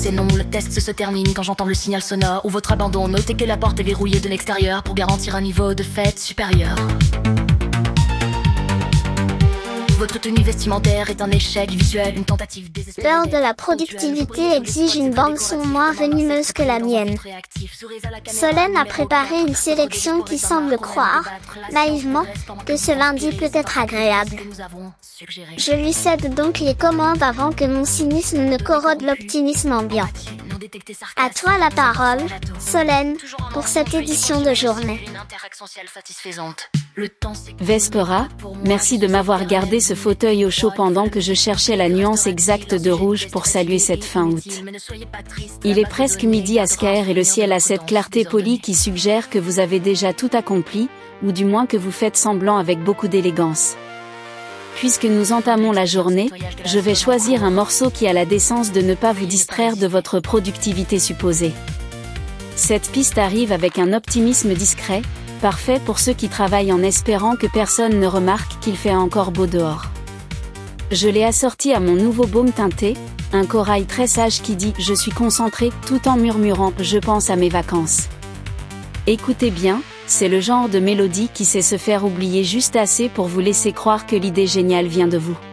C'est non, le test se termine quand j'entends le signal sonore ou votre abandon. Notez que la porte est verrouillée de l'extérieur pour garantir un niveau de fête supérieur. Votre tenue vestimentaire est un échec visuel, une tentative désespérée. L'heure de la productivité exige une bande-son moins venimeuse que la mienne. Solène a préparé une sélection qui semble croire, naïvement, que ce lundi peut être agréable. Je lui cède donc les commandes avant que mon cynisme ne corrode l'optimisme ambiant. À toi la parole, Solène, pour cette édition de journée. Vespera, merci de m'avoir gardé ce fauteuil au chaud pendant que je cherchais la nuance exacte de rouge pour saluer cette fin août. Il est presque midi à Skaer et le ciel a cette clarté polie qui suggère que vous avez déjà tout accompli, ou du moins que vous faites semblant avec beaucoup d'élégance. Puisque nous entamons la journée, je vais choisir un morceau qui a la décence de ne pas vous distraire de votre productivité supposée. Cette piste arrive avec un optimisme discret, parfait pour ceux qui travaillent en espérant que personne ne remarque qu'il fait encore beau dehors. Je l'ai assorti à mon nouveau baume teinté, un corail très sage qui dit « Je suis concentré » tout en murmurant « Je pense à mes vacances ». Écoutez bien, c'est le genre de mélodie qui sait se faire oublier juste assez pour vous laisser croire que l'idée géniale vient de vous.